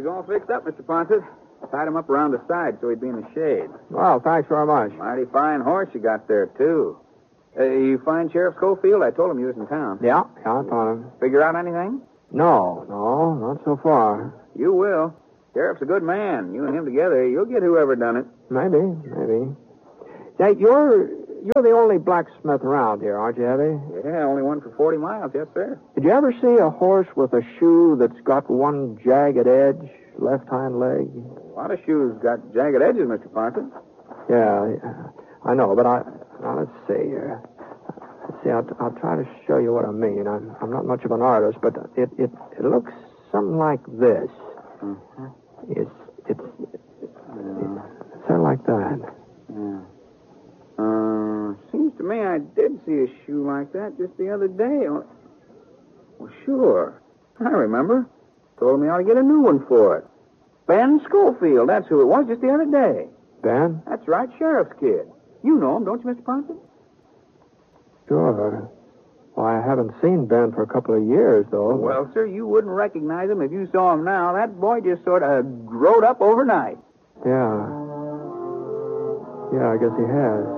he's all fixed up, Mr. Ponset. Tied him up around the side so he'd be in the shade. Well, thanks very much. Mighty fine horse you got there, too. You find Sheriff Schofield? I told him you was in town. Yeah, I found him. Figure out anything? No, not so far. You will. Sheriff's a good man. You and him together, you'll get whoever done it. Maybe. Say, you're the only blacksmith around here, aren't you, Heavy? Yeah, only one for 40 miles, yes, sir. Did you ever see a horse with a shoe that's got one jagged edge, left hind leg? A lot of shoes got jagged edges, Mr. Ponset. Yeah, I know, but now let's see. I'll try to show you what I mean. I'm not much of an artist, but it looks something like this. Mm-hmm. It's sort of like that. Yeah. Seems to me I did see a shoe like that just the other day. Well, sure. I remember. Told me I ought to get a new one for it. Ben Schofield, that's who it was just the other day. Ben? That's right, Sheriff's kid. You know him, don't you, Mr. Ponset? Sure. Well, I haven't seen Ben for a couple of years, though. Well, sir, you wouldn't recognize him if you saw him now. That boy just sort of growed up overnight. Yeah. Yeah, I guess he has.